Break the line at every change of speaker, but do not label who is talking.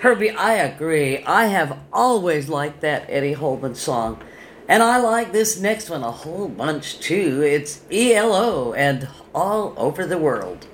Herbie, I agree. I have always liked that Eddie Holman song. And I like this next one a whole bunch too. It's ELO and All Over the World.